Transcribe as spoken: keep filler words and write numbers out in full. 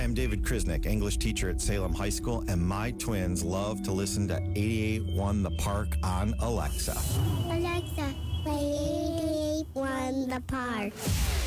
I'm David Krisnick, English teacher at Salem High School, and my twins love to listen to eighty-eight point one The Park on Alexa. Alexa, play eighty-eight point one The Park.